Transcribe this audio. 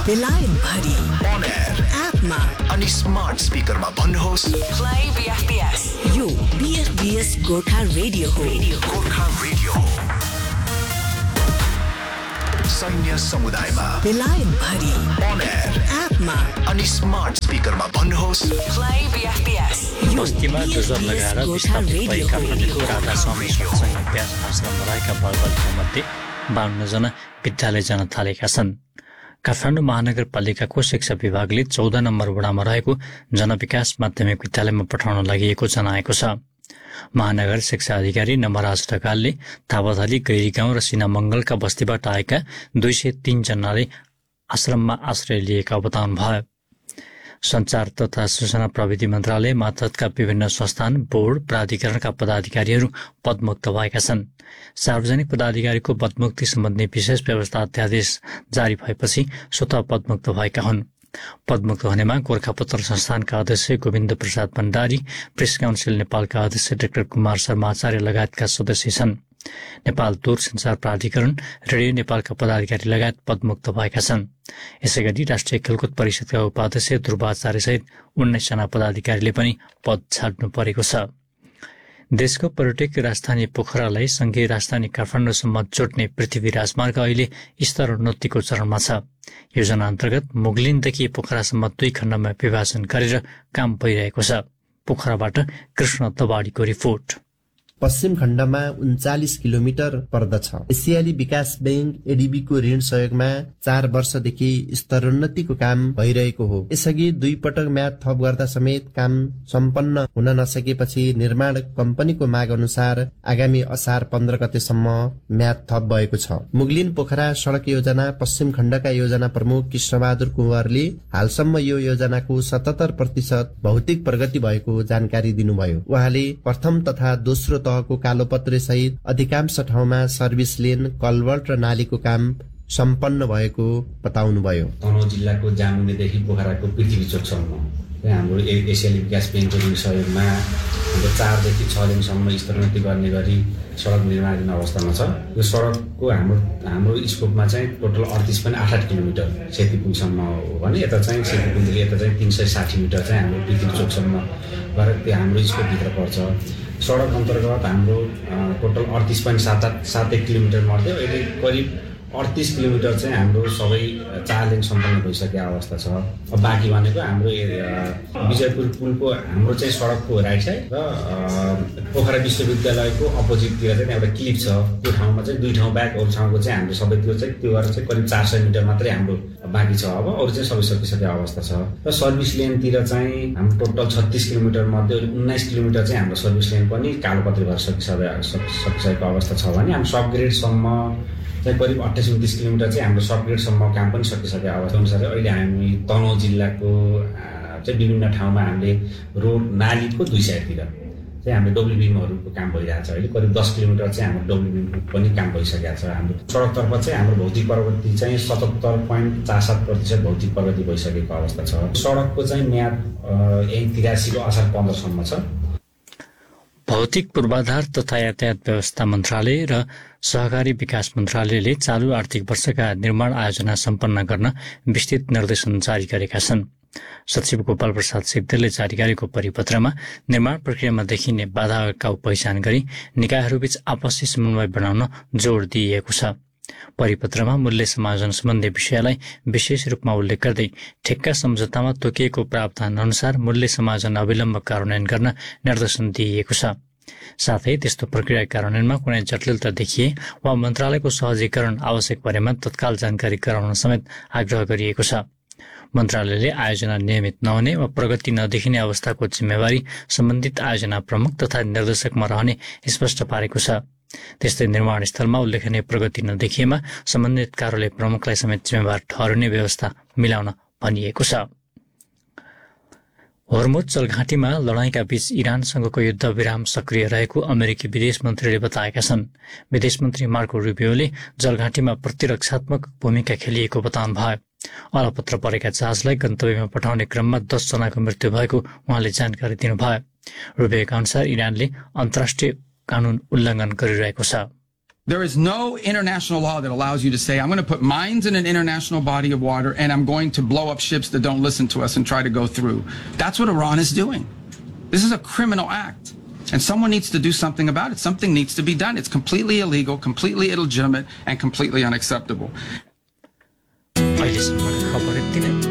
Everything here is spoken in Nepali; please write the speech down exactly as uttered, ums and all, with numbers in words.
बेलायत भरि on air एपमा अनि स्मार्ट स्पिकरमा भन्नुहोस् प्ले बीएफबीएस। यो बीएफबीएस गोर्खा रेडियो हो। गोर्खा रेडियो सैन्य समुदायमा बेलायत भरि on air एपमा अनि स्मार्ट स्पिकरमा भन्नुहोस् प्ले बीएफबीएस। यो बस्तीमा डोजर लगाएर विस्थापित भई काठमाडौँको राधा स्वामी सत्संग अभ्यास आश्रममा रहेका बालबालिकामध्ये बाहन्न जना विद्यालय जान थालेका छन्। काठमाडौँ महानगरपालिकाको शिक्षा विभागले चौध नम्बर वडामा रहेको जनविकास माध्यमिक विद्यालयमा पठाउन लागि जनाएको छ। महानगर शिक्षा अधिकारी नमराज ढकालले थापाथली गैरी गाउँ र सिनामंगलका बस्तीबाट आएका दुई सय तीन जनाले आश्रममा आश्रय लिएका बताउनुभयो। संचार तथा सूचना प्रविधि मन्त्रालय मातहतका विभिन्न संस्थान बोर्ड प्राधिकरणका पदाधिकारीहरू पदमुक्त भएका छन्। सार्वजनिक पदाधिकारीको पदमुक्ति सम्बन्धी विशेष व्यवस्था अध्यादेश जारी भएपछि स्वतः पदमुक्त भएका हुन्। पदमुक्त हुनेमा गोरखापत्र संस्थानका अध्यक्ष गोविन्द प्रसाद भण्डारी, प्रेस काउन्सिल नेपालका अध्यक्ष डाक्टर कुमार शर्मा आचार्य लगायतका सदस्य छन्। नेपाल दूरसञ्चार प्राधिकरण, रेडियो नेपालका पदाधिकारी लगायत पदमुक्त भएका छन्। यसैगरी राष्ट्रिय खेलकुद परिषदका उपाध्यक्ष ध्रुवाचार्य सहित उन्नाइस जना पदाधिकारीले पनि पद छाड्नु परेको छ। देशको पर्यटकीय राजधानी पोखरालाई संघीय राजधानी काठमाडौँसम्म जोड्ने पृथ्वी राजमार्ग अहिले स्तरोन्नतिको चरणमा छ। योजना अन्तर्गत मुगलिनदेखि पोखरासम्म दुई खण्डमा विभाजन गरेर काम भइरहेको छ। पोखराबाट कृष्ण तबाडीको रिपोर्ट। पश्चिम खण्डमा उन्चालिस किलोमिटर पर्दछ। एसियाली विकास बैंक एडीबीको ऋण सहयोगमा चार वर्षदेखि स्तरोन्नतिको काम भइरहेको हो। यसअघि दुई पटक म्याद थप गर्दा समेत काम सम्पन्न हुन नसकेपछि निर्माण कम्पनीको माग अनुसार आगामी असार पन्ध्र गतेसम्म म्याद थप भएको छ। मुगलिन पोखरा सड़क योजना पश्चिम खण्डका योजना प्रमुख कृष्णबहादुर कुँवरले हालसम्म यो योजनाको सतहत्तर प्रतिशत भौतिक प्रगति भएको जानकारी दिनुभयो। उहाँले प्रथम तथा दोस्रो तहको कालोपत्रे सहित अधिकांश ठाउँमा सर्भिस लेन, कलवर्ट र नालीको काम सम्पन्न भएको बताउनुभयो। तनहुँ जिल्लाको जामुनेदेखि पोखराको पृथ्वी चोकसम्म हाम्रो एसियाली विकास बैंकको ऋण सहयोगमा हाम्रो चारदेखि छ लेनसम्म स्तरोन्नति गर्ने गरी सड़क निर्माण अवस्थामा छ। यो सड़कको हाम्रो हाम्रो स्कोपमा चाहिँ टोटल अडतिस पनि आठ आठ किलोमिटर सेतीपुलसम्म हो भने यता चाहिँ सेतीपुलदेखि यता चाहिँ तीन सय साठी मिटर चाहिँ हाम्रो पृथ्वी चोकसम्म गरेर त्यो हाम्रो स्कोपभित्र पर्छ। सड़क अन्तर्गत हाम्रो टोटल अडतिस पोइन्ट सात आठ सात एक किलोमिटर मर्थ्यो। अहिले करिब अडतिस किलोमिटर चाहिँ हाम्रो सबै चार लेन सम्पन्न भइसकेको अवस्था छ। अब बाँकी भनेको हाम्रो विजयपुर पुलको हाम्रो चाहिँ सडकको राइट साइड र पोखरा विश्वविद्यालयको अपोजिटतिर चाहिँ एउटा क्लिप छ। त्यो ठाउँमा चाहिँ दुई ठाउँ बाहेक अरू ठाउँको चाहिँ हाम्रो सबै त्यो चाहिँ त्यो गरेर चाहिँ करिब चार सय मिटर मात्रै हाम्रो बाँकी छ। अब अरू चाहिँ सबै सकिसकेको अवस्था छ। र सर्भिस लेनतिर चाहिँ हाम्रो टोटल छत्तिस किलोमिटर मध्ये उन्नाइस किलोमिटर चाहिँ हाम्रो सर्भिस लेन पनि कालोपत्री भएर सकिसकेको सकिसकेको अवस्था छ भने हाम्रो सब ग्रेडसम्म चाहिँ करिब अट्ठाइस उन्तिस किलोमिटर चाहिँ हाम्रो सब ग्रेडसम्म काम पनि सकिसकेको अवस्था अनुसार अहिले हामी तनहुँ जिल्लाको चाहिँ विभिन्न ठाउँमा हामीले रोड नालीको दुई साइडतिर चाहिँ हाम्रो डब्लुबिमहरूको काम भइरहेको छ। अहिले करिब दस किलोमिटर चाहिँ हाम्रो डब्लुबिमको पनि काम भइसकेको छ। हाम्रो सडकतर्फ चाहिँ हाम्रो भौतिक प्रगति चाहिँ सतहत्तर पोइन्ट चार सात प्रतिशत भौतिक प्रगति भइसकेको अवस्था छ। सडकको चाहिँ म्याद यही तिरासीको असार पन्ध्रसम्म छ। भौतिक पूर्वाधार तथा यातायात व्यवस्था मन्त्रालय र सहकारी विकास मन्त्रालयले चालू आर्थिक वर्षका निर्माण आयोजना सम्पन्न गर्न विस्तृत निर्देशन जारी गरेका छन्। सचिव गोपाल प्रसाद सिग्देलले जारी गरेको परिपत्रमा निर्माण प्रक्रियामा देखिने बाधाका पहिचान गरी निकायहरूबीच आपसी समन्वय बनाउन जोड़ दिइएको छ। परिपत्रमा मूल्य समायोजन सम्बन्धी विषयलाई विशेष रूपमा उल्लेख गर्दै ठेक्का सम्झौतामा तोकिएको प्रावधान अनुसार मूल्य समायोजन अविलम्ब कार्यान्वयन गर्न निर्देशन दिइएको छ। साथै त्यस्तो प्रक्रिया कार्यान्वयनमा कुनै जटिलता देखिए वा मन्त्रालयको सहजीकरण आवश्यक परेमा तत्काल जानकारी गराउन समेत आग्रह गरिएको छ। मन्त्रालयले आयोजना नियमित नहुने वा प्रगति नदेखिने अवस्थाको जिम्मेवारी सम्बन्धित आयोजना प्रमुख तथा निर्देशकमा रहने स्पष्ट पारेको छ। त्यस्तै निर्माण स्थलमा उल्लेखनीय प्रगति नदेखिएमा सम्बन्धित कार्यालय प्रमुखलाई समेत जिम्मेवार ठहरिने व्यवस्था मिलाउन भनिएको छ। होर्मुज जलघाटीमा लडाईँका बीच इरानसँगको युद्ध विराम सक्रिय रहेको अमेरिकी विदेश मन्त्रीले बताएका छन्। विदेश मन्त्री मार्को रुबियोले जलघाटीमा प्रतिरक्षात्मक भूमिका खेलिएको बताउनु भयो। अलपत्र परेका जहाजलाई गन्तव्यमा पठाउने क्रममा दस जनाको मृत्यु भएको उहाँले जानकारी दिनुभयो। रुबियोका अनुसार इरानले अन्तर्राष्ट्रिय कानून उल्लङ्घन गरिरहेको छ। There is no international law that allows you to say, I'm going to put mines in an international body of water and I'm going to blow up ships that don't listen to us and try to go through. That's what Iran is doing. This is a criminal act. And someone needs to do something about it. Something needs to be done. It's completely illegal, completely illegitimate, and completely unacceptable. अहिलेसम्मको खबर यति नै।